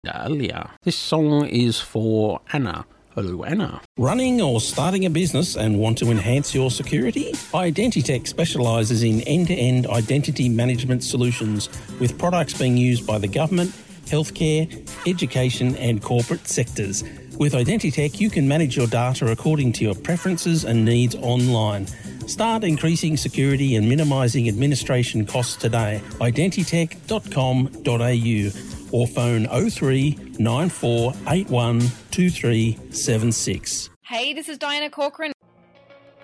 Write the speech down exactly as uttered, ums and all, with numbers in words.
earlier. This song is for Anna. Hello, Anna. Running or starting a business and want to enhance your security? Identitech specialises in end-to-end identity management solutions with products being used by the government, healthcare, education and corporate sectors. With Identitech, you can manage your data according to your preferences and needs online. Start increasing security and minimising administration costs today. identitech dot com dot a u or phone oh three nine four eight one two three seven six. Hey, this is Diana Corcoran.